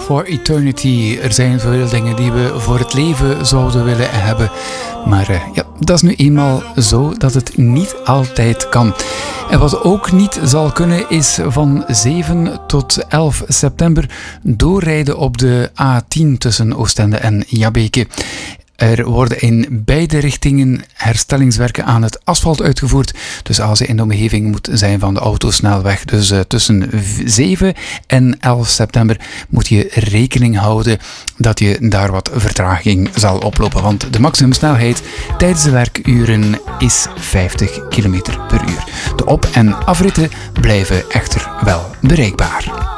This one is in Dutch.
for Eternity. Er zijn veel dingen die we voor het leven zouden willen hebben. Maar ja, dat is nu eenmaal zo dat het niet altijd kan. En wat ook niet zal kunnen is van 7 tot 11 september doorrijden op de A10 tussen Oostende en Jabbeke. Er worden in beide richtingen herstellingswerken aan het asfalt uitgevoerd. Dus als je in de omgeving moet zijn van de autosnelweg, dus tussen 7 en 11 september, moet je rekening houden dat je daar wat vertraging zal oplopen. Want de maximumsnelheid tijdens de werkuren is 50 km per uur. De op- en afritten blijven echter wel bereikbaar.